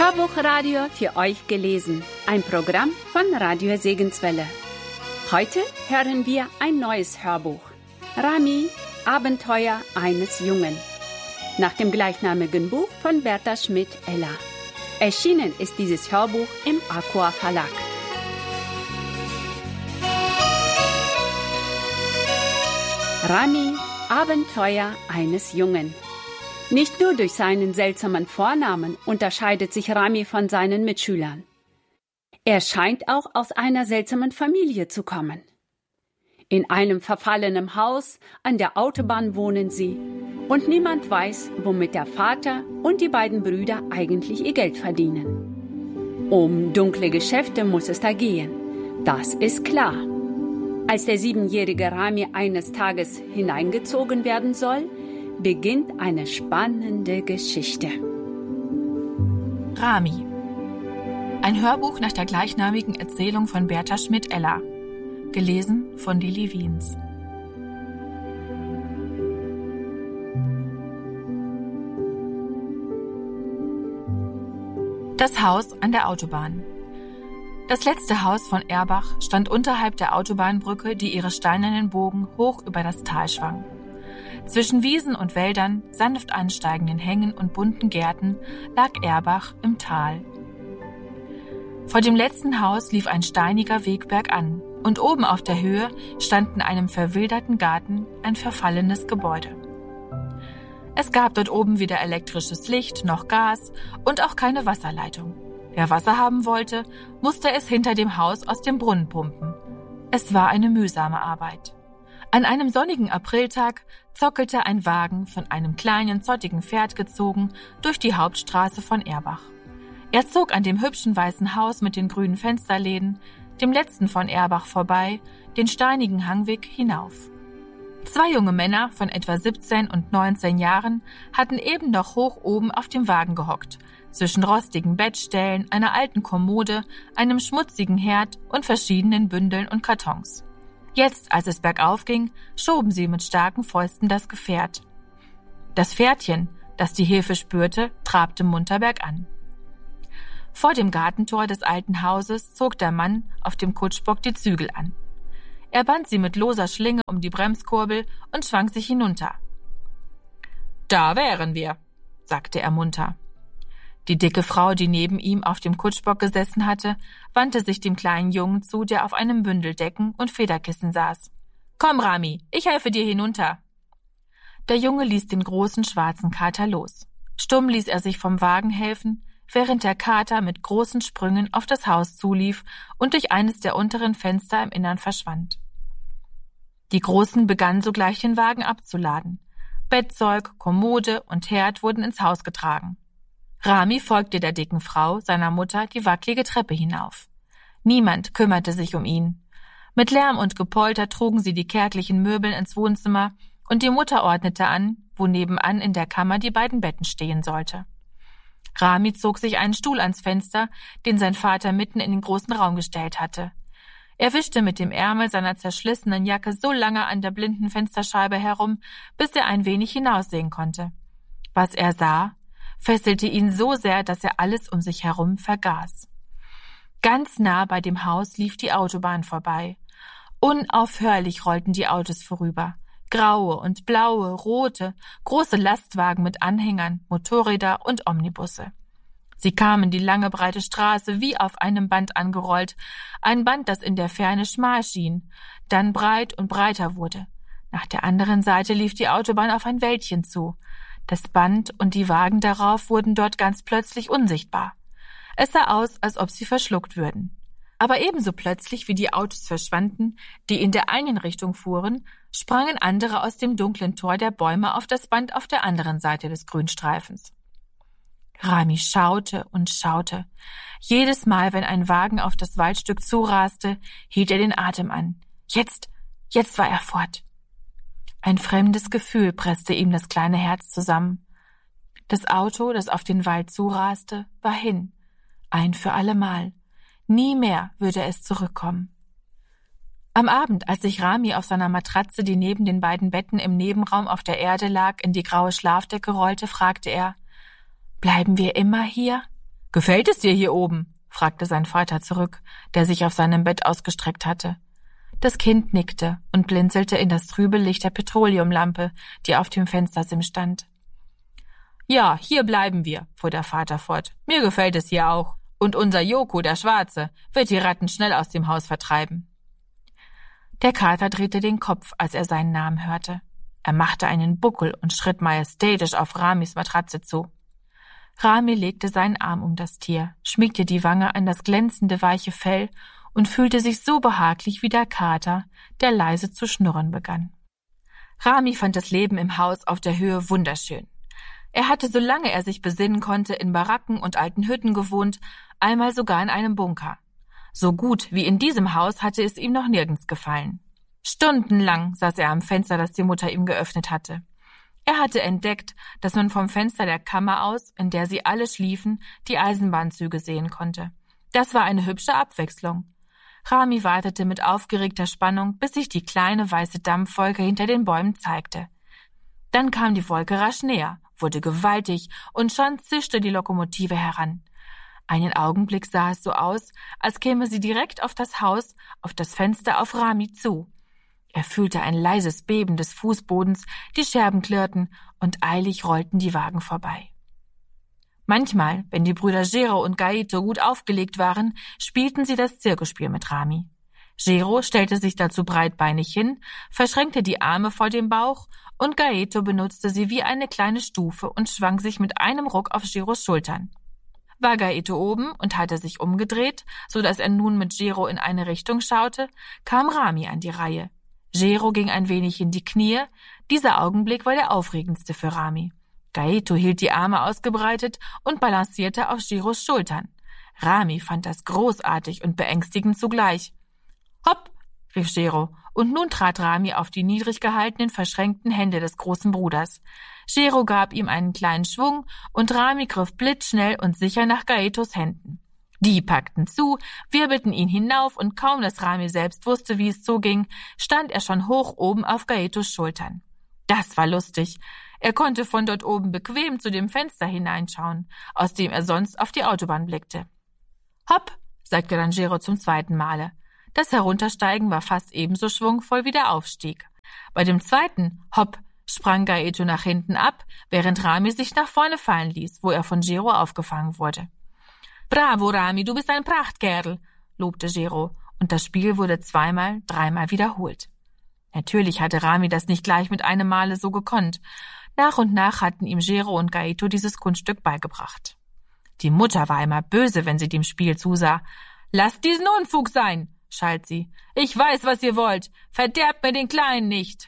Hörbuchradio für euch gelesen. Ein Programm von Radio Segenswelle. Heute hören wir ein neues Hörbuch. Rami, Abenteuer eines Jungen. Nach dem gleichnamigen Buch von Bertha Schmidt-Ella. Erschienen ist dieses Hörbuch im Aqua Verlag. Rami, Abenteuer eines Jungen. Nicht nur durch seinen seltsamen Vornamen unterscheidet sich Rami von seinen Mitschülern. Er scheint auch aus einer seltsamen Familie zu kommen. In einem verfallenen Haus an der Autobahn wohnen sie und niemand weiß, womit der Vater und die beiden Brüder eigentlich ihr Geld verdienen. Um dunkle Geschäfte muss es da gehen, das ist klar. Als der 7-jährige Rami eines Tages hineingezogen werden soll, beginnt eine spannende Geschichte. Rami. Ein Hörbuch nach der gleichnamigen Erzählung von Bertha Schmidt-Ella. Gelesen von Lili Wiens. Das Haus an der Autobahn. Das letzte Haus von Erbach stand unterhalb der Autobahnbrücke, die ihre steinernen Bogen hoch über das Tal schwang. Zwischen Wiesen und Wäldern, sanft ansteigenden Hängen und bunten Gärten lag Erbach im Tal. Vor dem letzten Haus lief ein steiniger Weg bergan und oben auf der Höhe stand in einem verwilderten Garten ein verfallenes Gebäude. Es gab dort oben weder elektrisches Licht noch Gas und auch keine Wasserleitung. Wer Wasser haben wollte, musste es hinter dem Haus aus dem Brunnen pumpen. Es war eine mühsame Arbeit. An einem sonnigen Apriltag zockelte ein Wagen, von einem kleinen, zottigen Pferd gezogen, durch die Hauptstraße von Erbach. Er zog an dem hübschen weißen Haus mit den grünen Fensterläden, dem letzten von Erbach vorbei, den steinigen Hangweg hinauf. 2 junge Männer von etwa 17 und 19 Jahren hatten eben noch hoch oben auf dem Wagen gehockt, zwischen rostigen Bettstellen, einer alten Kommode, einem schmutzigen Herd und verschiedenen Bündeln und Kartons. Jetzt, als es bergauf ging, schoben sie mit starken Fäusten das Gefährt. Das Pferdchen, das die Hilfe spürte, trabte munter bergan. Vor dem Gartentor des alten Hauses zog der Mann auf dem Kutschbock die Zügel an. Er band sie mit loser Schlinge um die Bremskurbel und schwang sich hinunter. »Da wären wir«, sagte er munter. Die dicke Frau, die neben ihm auf dem Kutschbock gesessen hatte, wandte sich dem kleinen Jungen zu, der auf einem Bündel Decken und Federkissen saß. »Komm, Rami, ich helfe dir hinunter.« Der Junge ließ den großen schwarzen Kater los. Stumm ließ er sich vom Wagen helfen, während der Kater mit großen Sprüngen auf das Haus zulief und durch eines der unteren Fenster im Innern verschwand. Die Großen begannen sogleich den Wagen abzuladen. Bettzeug, Kommode und Herd wurden ins Haus getragen. Rami folgte der dicken Frau, seiner Mutter, die wackelige Treppe hinauf. Niemand kümmerte sich um ihn. Mit Lärm und Gepolter trugen sie die kärglichen Möbel ins Wohnzimmer und die Mutter ordnete an, wo nebenan in der Kammer die beiden Betten stehen sollte. Rami zog sich einen Stuhl ans Fenster, den sein Vater mitten in den großen Raum gestellt hatte. Er wischte mit dem Ärmel seiner zerschlissenen Jacke so lange an der blinden Fensterscheibe herum, bis er ein wenig hinaussehen konnte. Was er sah, fesselte ihn so sehr, dass er alles um sich herum vergaß. Ganz nah bei dem Haus lief die Autobahn vorbei. Unaufhörlich rollten die Autos vorüber. Graue und blaue, rote, große Lastwagen mit Anhängern, Motorräder und Omnibusse. Sie kamen die lange, breite Straße wie auf einem Band angerollt, ein Band, das in der Ferne schmal schien, dann breit und breiter wurde. Nach der anderen Seite lief die Autobahn auf ein Wäldchen zu. Das Band und die Wagen darauf wurden dort ganz plötzlich unsichtbar. Es sah aus, als ob sie verschluckt würden. Aber ebenso plötzlich, wie die Autos verschwanden, die in der einen Richtung fuhren, sprangen andere aus dem dunklen Tor der Bäume auf das Band auf der anderen Seite des Grünstreifens. Rami schaute und schaute. Jedes Mal, wenn ein Wagen auf das Waldstück zuraste, hielt er den Atem an. Jetzt war er fort. Ein fremdes Gefühl presste ihm das kleine Herz zusammen. Das Auto, das auf den Wald zuraste, war hin. Ein für allemal. Nie mehr würde es zurückkommen. Am Abend, als sich Rami auf seiner Matratze, die neben den beiden Betten im Nebenraum auf der Erde lag, in die graue Schlafdecke rollte, fragte er, »Bleiben wir immer hier?« »Gefällt es dir hier oben?« fragte sein Vater zurück, der sich auf seinem Bett ausgestreckt hatte. Das Kind nickte und blinzelte in das trübe Licht der Petroleumlampe, die auf dem Fenstersims stand. »Ja, hier bleiben wir«, fuhr der Vater fort. »Mir gefällt es hier auch. Und unser Joko, der Schwarze, wird die Ratten schnell aus dem Haus vertreiben.« Der Kater drehte den Kopf, als er seinen Namen hörte. Er machte einen Buckel und schritt majestätisch auf Ramis Matratze zu. Rami legte seinen Arm um das Tier, schmiegte die Wange an das glänzende, weiche Fell und fühlte sich so behaglich wie der Kater, der leise zu schnurren begann. Rami fand das Leben im Haus auf der Höhe wunderschön. Er hatte, solange er sich besinnen konnte, in Baracken und alten Hütten gewohnt, einmal sogar in einem Bunker. So gut wie in diesem Haus hatte es ihm noch nirgends gefallen. Stundenlang saß er am Fenster, das die Mutter ihm geöffnet hatte. Er hatte entdeckt, dass man vom Fenster der Kammer aus, in der sie alle schliefen, die Eisenbahnzüge sehen konnte. Das war eine hübsche Abwechslung. Rami wartete mit aufgeregter Spannung, bis sich die kleine weiße Dampfwolke hinter den Bäumen zeigte. Dann kam die Wolke rasch näher, wurde gewaltig und schon zischte die Lokomotive heran. Einen Augenblick sah es so aus, als käme sie direkt auf das Haus, auf das Fenster, auf Rami zu. Er fühlte ein leises Beben des Fußbodens, die Scherben klirrten und eilig rollten die Wagen vorbei. Manchmal, wenn die Brüder Gero und Gaeto gut aufgelegt waren, spielten sie das Zirkusspiel mit Rami. Gero stellte sich dazu breitbeinig hin, verschränkte die Arme vor dem Bauch und Gaeto benutzte sie wie eine kleine Stufe und schwang sich mit einem Ruck auf Geros Schultern. War Gaeto oben und hatte sich umgedreht, so dass er nun mit Gero in eine Richtung schaute, kam Rami an die Reihe. Gero ging ein wenig in die Knie. Dieser Augenblick war der aufregendste für Rami. Gaeto hielt die Arme ausgebreitet und balancierte auf Geros Schultern. Rami fand das großartig und beängstigend zugleich. »Hopp«, rief Gero, und nun trat Rami auf die niedrig gehaltenen, verschränkten Hände des großen Bruders. Gero gab ihm einen kleinen Schwung und Rami griff blitzschnell und sicher nach Gaetos Händen. Die packten zu, wirbelten ihn hinauf und kaum, dass Rami selbst wusste, wie es zuging, stand er schon hoch oben auf Gaetos Schultern. Das war lustig. Er konnte von dort oben bequem zu dem Fenster hineinschauen, aus dem er sonst auf die Autobahn blickte. »Hopp«, sagte dann Gero zum zweiten Male. Das Heruntersteigen war fast ebenso schwungvoll wie der Aufstieg. Bei dem zweiten »Hopp« sprang Gaeto nach hinten ab, während Rami sich nach vorne fallen ließ, wo er von Gero aufgefangen wurde. »Bravo, Rami, du bist ein Prachtkerl«, lobte Gero, und das Spiel wurde zweimal, dreimal wiederholt. Natürlich hatte Rami das nicht gleich mit einem Male so gekonnt. Nach und nach hatten ihm Gero und Gaeto dieses Kunststück beigebracht. Die Mutter war immer böse, wenn sie dem Spiel zusah. »Lasst diesen Unfug sein«, schalt sie. »Ich weiß, was ihr wollt. Verderbt mir den Kleinen nicht.«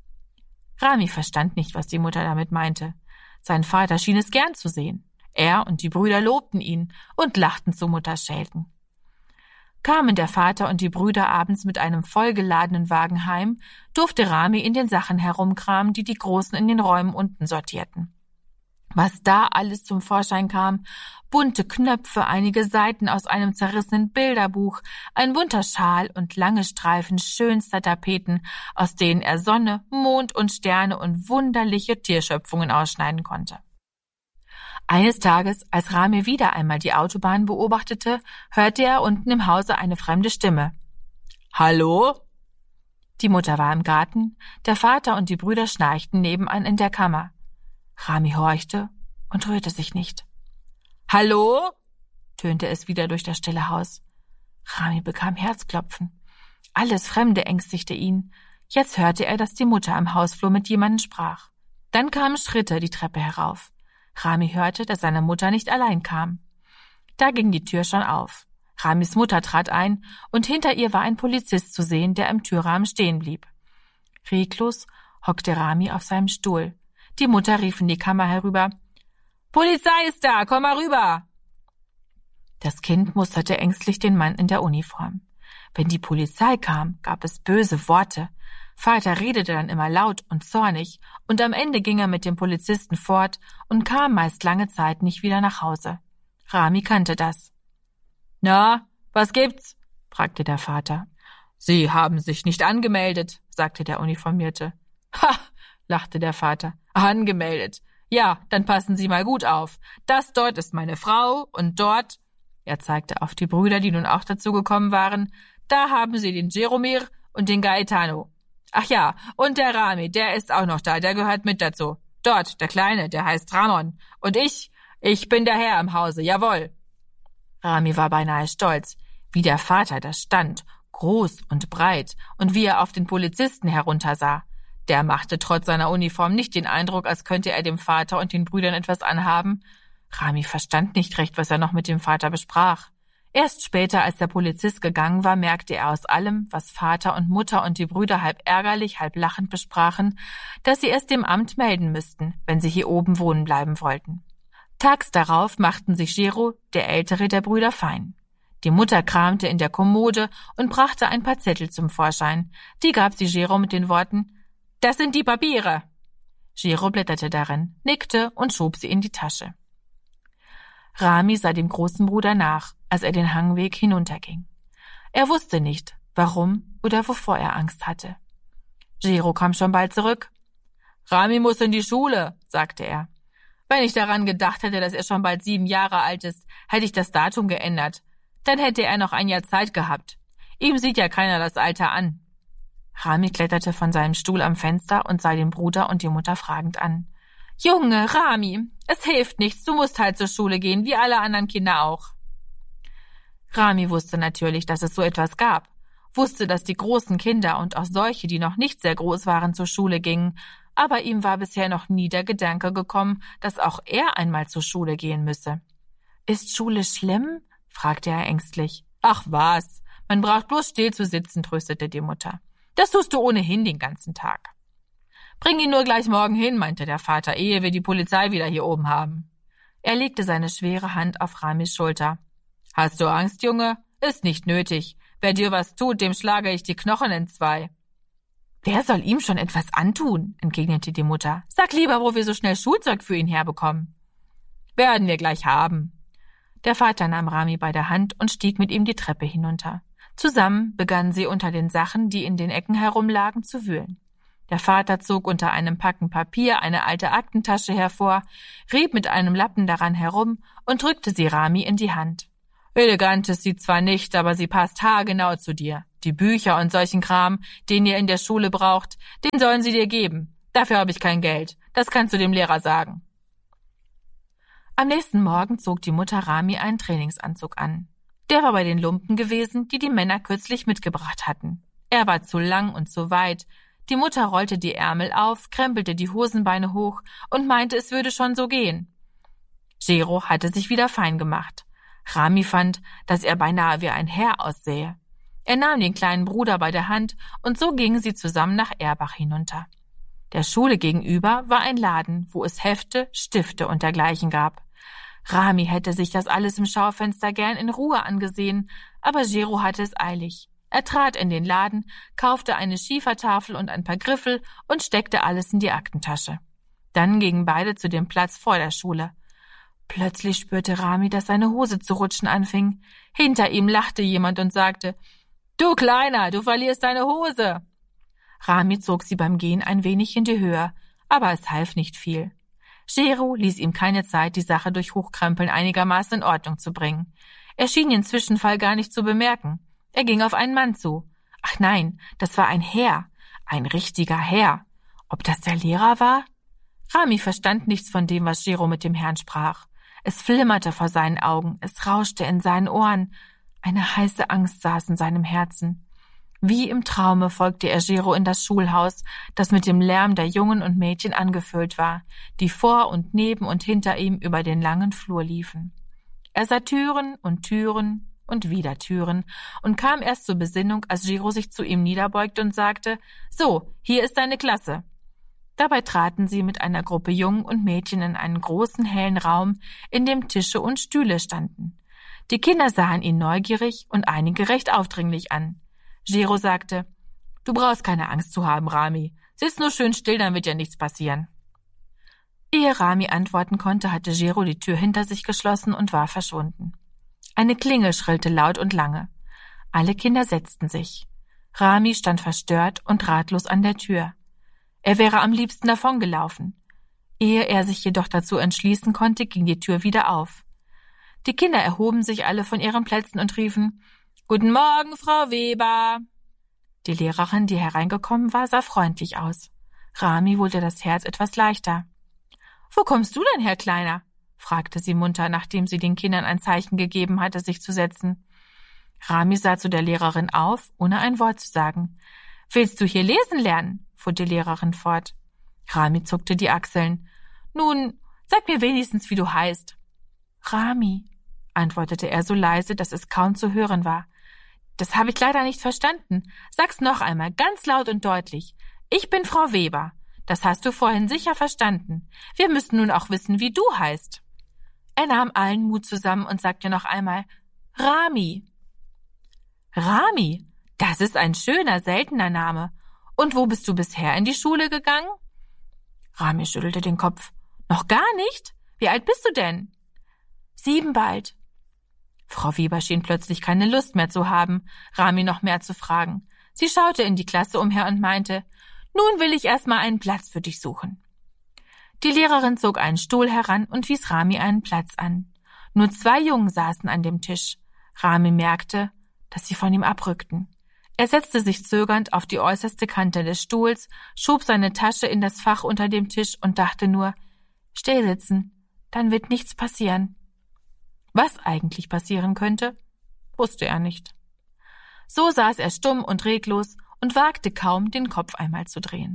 Rami verstand nicht, was die Mutter damit meinte. Sein Vater schien es gern zu sehen. Er und die Brüder lobten ihn und lachten zu Mutters Schelten. Kamen der Vater und die Brüder abends mit einem vollgeladenen Wagen heim, durfte Rami in den Sachen herumkramen, die die Großen in den Räumen unten sortierten. Was da alles zum Vorschein kam: bunte Knöpfe, einige Seiten aus einem zerrissenen Bilderbuch, ein bunter Schal und lange Streifen schönster Tapeten, aus denen er Sonne, Mond und Sterne und wunderliche Tierschöpfungen ausschneiden konnte. Eines Tages, als Rami wieder einmal die Autobahn beobachtete, hörte er unten im Hause eine fremde Stimme. »Hallo?« Die Mutter war im Garten, der Vater und die Brüder schnarchten nebenan in der Kammer. Rami horchte und rührte sich nicht. »Hallo?« tönte es wieder durch das stille Haus. Rami bekam Herzklopfen. Alles Fremde ängstigte ihn. Jetzt hörte er, dass die Mutter am Hausflur mit jemandem sprach. Dann kamen Schritte die Treppe herauf. Rami hörte, dass seine Mutter nicht allein kam. Da ging die Tür schon auf. Ramis Mutter trat ein, und hinter ihr war ein Polizist zu sehen, der im Türrahmen stehen blieb. Reglos hockte Rami auf seinem Stuhl. Die Mutter rief in die Kammer herüber: »Polizei ist da, komm mal rüber!« Das Kind musterte ängstlich den Mann in der Uniform. Wenn die Polizei kam, gab es böse Worte. Vater redete dann immer laut und zornig, und am Ende ging er mit dem Polizisten fort und kam meist lange Zeit nicht wieder nach Hause. Rami kannte das. »Na, was gibt's?« fragte der Vater. »Sie haben sich nicht angemeldet«, sagte der Uniformierte. »Ha«, lachte der Vater, »angemeldet. Ja, dann passen Sie mal gut auf. Das dort ist meine Frau und dort, er zeigte auf die Brüder, die nun auch dazu gekommen waren, da haben Sie den Jeromir und den Gaetano. Ach ja, und der Rami, der ist auch noch da, der gehört mit dazu. Dort, der Kleine, der heißt Ramon. Und ich bin der Herr im Hause, jawohl. Rami war beinahe stolz, wie der Vater da stand, groß und breit, und wie er auf den Polizisten heruntersah. Der machte trotz seiner Uniform nicht den Eindruck, als könnte er dem Vater und den Brüdern etwas anhaben. Rami verstand nicht recht, was er noch mit dem Vater besprach. Erst später, als der Polizist gegangen war, merkte er aus allem, was Vater und Mutter und die Brüder halb ärgerlich, halb lachend besprachen, dass sie es dem Amt melden müssten, wenn sie hier oben wohnen bleiben wollten. Tags darauf machten sich Gero, der ältere der Brüder, fein. Die Mutter kramte in der Kommode und brachte ein paar Zettel zum Vorschein. Die gab sie Gero mit den Worten: »Das sind die Papiere.« Gero blätterte darin, nickte und schob sie in die Tasche. Rami sah dem großen Bruder nach, als er den Hangweg hinunterging. Er wusste nicht, warum oder wovor er Angst hatte. Gero kam schon bald zurück. »Rami muss in die Schule«, sagte er. »Wenn ich daran gedacht hätte, dass er schon bald 7 Jahre alt ist, hätte ich das Datum geändert. Dann hätte er noch ein Jahr Zeit gehabt. Ihm sieht ja keiner das Alter an.« Rami kletterte von seinem Stuhl am Fenster und sah den Bruder und die Mutter fragend an. »Junge, Rami, es hilft nichts, du musst halt zur Schule gehen, wie alle anderen Kinder auch.« Rami wusste natürlich, dass es so etwas gab, wusste, dass die großen Kinder und auch solche, die noch nicht sehr groß waren, zur Schule gingen, aber ihm war bisher noch nie der Gedanke gekommen, dass auch er einmal zur Schule gehen müsse. »Ist Schule schlimm?« fragte er ängstlich. »Ach was, man braucht bloß still zu sitzen«, tröstete die Mutter. »Das tust du ohnehin den ganzen Tag.« »Bring ihn nur gleich morgen hin«, meinte der Vater, ehe wir die Polizei wieder hier oben haben. Er legte seine schwere Hand auf Ramis Schulter. »Hast du Angst, Junge? Ist nicht nötig. Wer dir was tut, dem schlage ich die Knochen entzwei.« »Wer soll ihm schon etwas antun?«, entgegnete die Mutter. »Sag lieber, wo wir so schnell Schulzeug für ihn herbekommen.« »Werden wir gleich haben.« Der Vater nahm Rami bei der Hand und stieg mit ihm die Treppe hinunter. Zusammen begannen sie unter den Sachen, die in den Ecken herumlagen, zu wühlen. Der Vater zog unter einem Packen Papier eine alte Aktentasche hervor, rieb mit einem Lappen daran herum und drückte sie Rami in die Hand. »Elegant ist sie zwar nicht, aber sie passt haargenau zu dir. Die Bücher und solchen Kram, den ihr in der Schule braucht, den sollen sie dir geben. Dafür habe ich kein Geld. Das kannst du dem Lehrer sagen.« Am nächsten Morgen zog die Mutter Rami einen Trainingsanzug an. Der war bei den Lumpen gewesen, die die Männer kürzlich mitgebracht hatten. Er war zu lang und zu weit. Die Mutter rollte die Ärmel auf, krempelte die Hosenbeine hoch und meinte, es würde schon so gehen. Gero hatte sich wieder fein gemacht. Rami fand, dass er beinahe wie ein Herr aussähe. Er nahm den kleinen Bruder bei der Hand und so gingen sie zusammen nach Erbach hinunter. Der Schule gegenüber war ein Laden, wo es Hefte, Stifte und dergleichen gab. Rami hätte sich das alles im Schaufenster gern in Ruhe angesehen, aber Gero hatte es eilig. Er trat in den Laden, kaufte eine Schiefertafel und ein paar Griffel und steckte alles in die Aktentasche. Dann gingen beide zu dem Platz vor der Schule. Plötzlich spürte Rami, dass seine Hose zu rutschen anfing. Hinter ihm lachte jemand und sagte: »Du Kleiner, du verlierst deine Hose!« Rami zog sie beim Gehen ein wenig in die Höhe, aber es half nicht viel. Gero ließ ihm keine Zeit, die Sache durch Hochkrempeln einigermaßen in Ordnung zu bringen. Er schien den Zwischenfall gar nicht zu bemerken. Er ging auf einen Mann zu. Ach nein, das war ein Herr, ein richtiger Herr. Ob das der Lehrer war? Rami verstand nichts von dem, was Gero mit dem Herrn sprach. Es flimmerte vor seinen Augen, es rauschte in seinen Ohren. Eine heiße Angst saß in seinem Herzen. Wie im Traume folgte er Gero in das Schulhaus, das mit dem Lärm der Jungen und Mädchen angefüllt war, die vor und neben und hinter ihm über den langen Flur liefen. Er sah Türen und wieder Türen und kam erst zur Besinnung, als Gero sich zu ihm niederbeugte und sagte: »So, hier ist deine Klasse.« Dabei traten sie mit einer Gruppe Jungen und Mädchen in einen großen, hellen Raum, in dem Tische und Stühle standen. Die Kinder sahen ihn neugierig und einige recht aufdringlich an. Gero sagte: »Du brauchst keine Angst zu haben, Rami. Sitz nur schön still, dann wird ja nichts passieren.« Ehe Rami antworten konnte, hatte Gero die Tür hinter sich geschlossen und war verschwunden. Eine Klingel schrillte laut und lange. Alle Kinder setzten sich. Rami stand verstört und ratlos an der Tür. Er wäre am liebsten davongelaufen. Ehe er sich jedoch dazu entschließen konnte, ging die Tür wieder auf. Die Kinder erhoben sich alle von ihren Plätzen und riefen: »Guten Morgen, Frau Weber!« Die Lehrerin, die hereingekommen war, sah freundlich aus. Rami wurde das Herz etwas leichter. »Wo kommst du denn her, Kleiner?« fragte sie munter, nachdem sie den Kindern ein Zeichen gegeben hatte, sich zu setzen. Rami sah zu der Lehrerin auf, ohne ein Wort zu sagen. »Willst du hier lesen lernen?« fuhr die Lehrerin fort. Rami zuckte die Achseln. »Nun, sag mir wenigstens, wie du heißt.« »Rami«, antwortete er so leise, dass es kaum zu hören war. »Das habe ich leider nicht verstanden. Sag's noch einmal, ganz laut und deutlich. Ich bin Frau Weber. Das hast du vorhin sicher verstanden. Wir müssen nun auch wissen, wie du heißt.« Er nahm allen Mut zusammen und sagte noch einmal: »Rami.« »Rami? Das ist ein schöner, seltener Name. Und wo bist du bisher in die Schule gegangen?« Rami schüttelte den Kopf. »Noch gar nicht? Wie alt bist du denn?« 7 bald.« Frau Weber schien plötzlich keine Lust mehr zu haben, Rami noch mehr zu fragen. Sie schaute in die Klasse umher und meinte: »Nun will ich erst mal einen Platz für dich suchen.« Die Lehrerin zog einen Stuhl heran und wies Rami einen Platz an. Nur 2 Jungen saßen an dem Tisch. Rami merkte, dass sie von ihm abrückten. Er setzte sich zögernd auf die äußerste Kante des Stuhls, schob seine Tasche in das Fach unter dem Tisch und dachte nur: »Still sitzen, dann wird nichts passieren.« Was eigentlich passieren könnte, wusste er nicht. So saß er stumm und reglos und wagte kaum, den Kopf einmal zu drehen.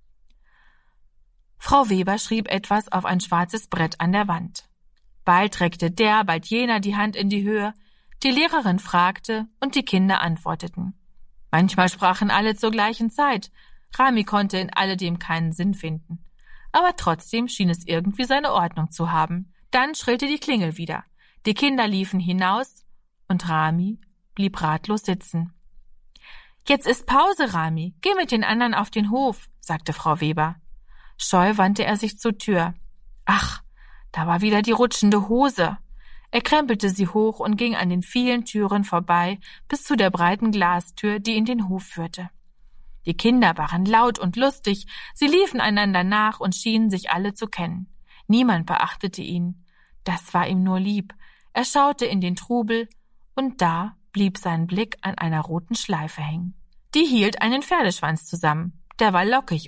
Frau Weber schrieb etwas auf ein schwarzes Brett an der Wand. Bald reckte der, bald jener die Hand in die Höhe. Die Lehrerin fragte und die Kinder antworteten. Manchmal sprachen alle zur gleichen Zeit. Rami konnte in alledem keinen Sinn finden. Aber trotzdem schien es irgendwie seine Ordnung zu haben. Dann schrillte die Klingel wieder. Die Kinder liefen hinaus und Rami blieb ratlos sitzen. »Jetzt ist Pause, Rami. Geh mit den anderen auf den Hof«, sagte Frau Weber. Scheu wandte er sich zur Tür. Ach, da war wieder die rutschende Hose. Er krempelte sie hoch und ging an den vielen Türen vorbei bis zu der breiten Glastür, die in den Hof führte. Die Kinder waren laut und lustig, sie liefen einander nach und schienen sich alle zu kennen. Niemand beachtete ihn. Das war ihm nur lieb. Er schaute in den Trubel, und da blieb sein Blick an einer roten Schleife hängen. Die hielt einen Pferdeschwanz zusammen. Der war lockig